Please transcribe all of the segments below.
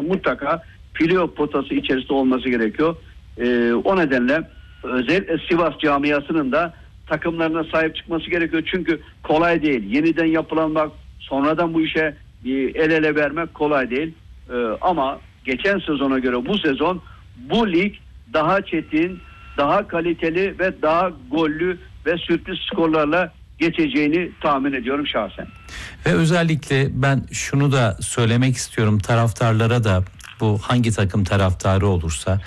mutlaka playoff potası içerisinde olması gerekiyor. O nedenle özellikle Sivas camiasının da takımlarına sahip çıkması gerekiyor. Çünkü kolay değil. Yeniden yapılanmak, sonradan bu işe el ele vermek kolay değil. Ama geçen sezona göre bu sezon bu lig daha çetin, daha kaliteli ve daha gollü ve sürpriz skorlarla geçeceğini tahmin ediyorum şahsen. Ve özellikle ben şunu da söylemek istiyorum taraftarlara da, bu hangi takım taraftarı olursa,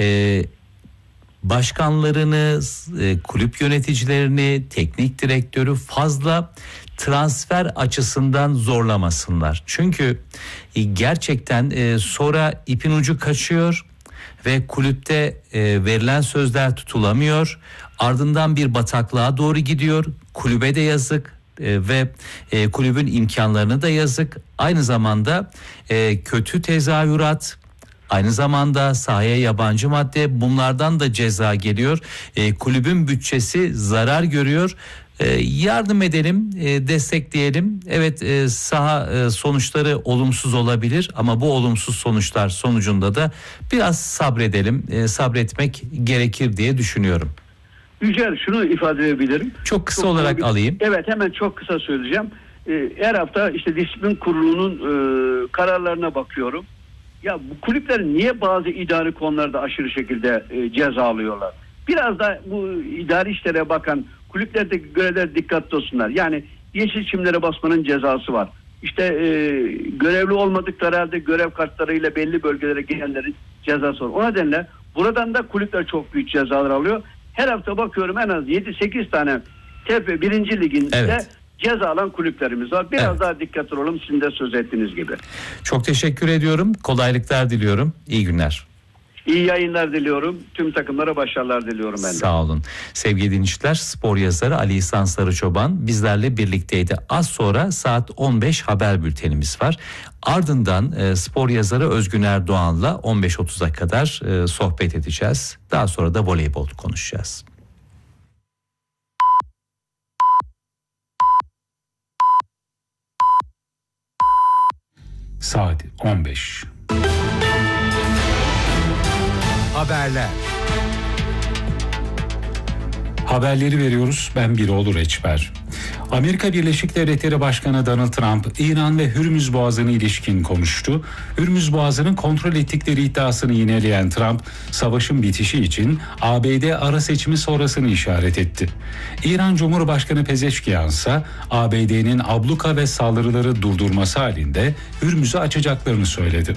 başkanlarını, kulüp yöneticilerini, teknik direktörü fazla transfer açısından zorlamasınlar. Çünkü gerçekten sonra ipin ucu kaçıyor ve kulüpte verilen sözler tutulamıyor. Ardından bir bataklığa doğru gidiyor. Kulübe de yazık ve kulübün imkanlarına da yazık. Aynı zamanda kötü tezahürat, aynı zamanda sahaya yabancı madde, bunlardan da ceza geliyor. Kulübün bütçesi zarar görüyor. Yardım edelim, destekleyelim. Evet, saha sonuçları olumsuz olabilir ama bu olumsuz sonuçlar sonucunda da biraz sabredelim. Sabretmek gerekir diye düşünüyorum. Yücel, şunu ifade edebilirim. Çok kısa olarak alayım. Evet, hemen çok kısa söyleyeceğim. Her hafta işte disiplin kurulunun kararlarına bakıyorum. Ya bu kulüpler niye bazı idari konularda aşırı şekilde ceza alıyorlar? Biraz da bu idari işlere bakan kulüplerdeki görevler dikkatli olsunlar. Yani yeşil çimlere basmanın cezası var. İşte görevli olmadıkları halde görev kartlarıyla belli bölgelere gelenlerin cezası var. O nedenle buradan da kulüpler çok büyük cezalar alıyor. Her hafta bakıyorum en az 7-8 tane TP 1. Lig'inde ceza alan kulüplerimiz var. Biraz daha dikkatli olalım, sizin de söz ettiğiniz gibi. Çok teşekkür ediyorum. Kolaylıklar diliyorum. İyi günler. İyi yayınlar diliyorum. Tüm takımlara başarılar diliyorum ben de. Sağ olun. Sevgili dinleyiciler, spor yazarı Ali İhsan Sarıçoban bizlerle birlikteydi. Az sonra saat 15 haber bültenimiz var. Ardından spor yazarı Özgün Erdoğan'la 15.30'a kadar sohbet edeceğiz. Daha sonra da voleybol konuşacağız. Saat 15. Haberler. Haberleri veriyoruz. Ben Biroğlu Reçber. Amerika Birleşik Devletleri Başkanı Donald Trump, İran ve Hürmüz Boğazı'na ilişkin konuştu. Hürmüz Boğazı'nı kontrol ettikleri iddiasını yineleyen Trump, savaşın bitişi için ABD ara seçimi sonrasını işaret etti. İran Cumhurbaşkanı Pezeşkiyan ise ABD'nin abluka ve saldırıları durdurması halinde Hürmüz'ü açacaklarını söyledi.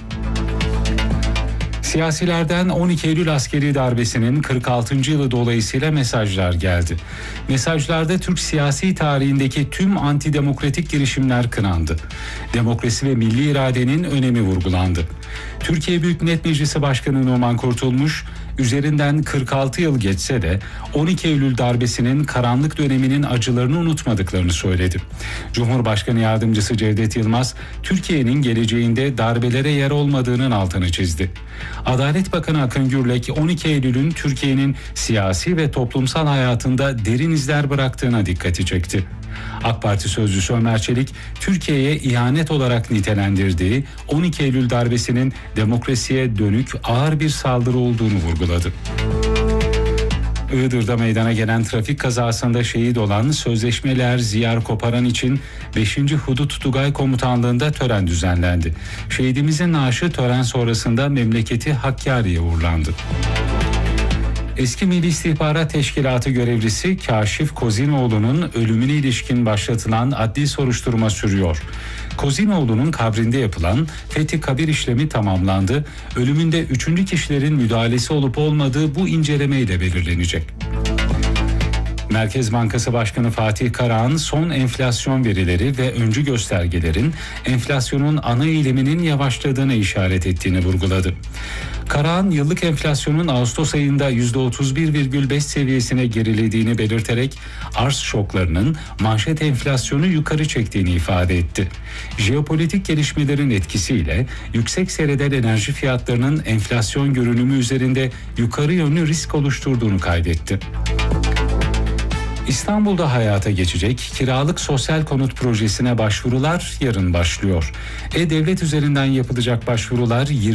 Siyasilerden 12 Eylül askeri darbesinin 46. yılı dolayısıyla mesajlar geldi. Mesajlarda Türk siyasi tarihindeki tüm antidemokratik girişimler kınandı. Demokrasi ve milli iradenin önemi vurgulandı. Türkiye Büyük Millet Meclisi Başkanı Numan Kurtulmuş, üzerinden 46 yıl geçse de 12 Eylül darbesinin karanlık döneminin acılarını unutmadıklarını söyledi. Cumhurbaşkanı Yardımcısı Cevdet Yılmaz, Türkiye'nin geleceğinde darbelere yer olmadığının altını çizdi. Adalet Bakanı Akın Gürlek, 12 Eylül'ün Türkiye'nin siyasi ve toplumsal hayatında derin izler bıraktığına dikkati çekti. AK Parti sözcüsü Ömer Çelik, Türkiye'ye ihanet olarak nitelendirdiği 12 Eylül darbesinin demokrasiye dönük ağır bir saldırı olduğunu vurguladı. Iğdır'da meydana gelen trafik kazasında şehit olan sözleşmeli er Ziyar Koparan için 5. Hudut Tugay Komutanlığı'nda tören düzenlendi. Şehidimizin naaşı tören sonrasında memleketi Hakkari'ye uğurlandı. Eski Milli İstihbarat Teşkilatı görevlisi Kaşif Kozinoğlu'nun ölümüne ilişkin başlatılan adli soruşturma sürüyor. Kozinoğlu'nun kabrinde yapılan fethi kabir işlemi tamamlandı. Ölümünde 3. kişilerin müdahalesi olup olmadığı bu incelemeyle belirlenecek. Merkez Bankası Başkanı Fatih Karahan son enflasyon verileri ve öncü göstergelerin enflasyonun ana eğiliminin yavaşladığına işaret ettiğini vurguladı. Karahan yıllık enflasyonun Ağustos ayında %31,5 seviyesine gerilediğini belirterek arz şoklarının manşet enflasyonu yukarı çektiğini ifade etti. Jeopolitik gelişmelerin etkisiyle yüksek seyreden enerji fiyatlarının enflasyon görünümü üzerinde yukarı yönlü risk oluşturduğunu kaydetti. İstanbul'da hayata geçecek kiralık sosyal konut projesine başvurular yarın başlıyor. E-Devlet üzerinden yapılacak başvurular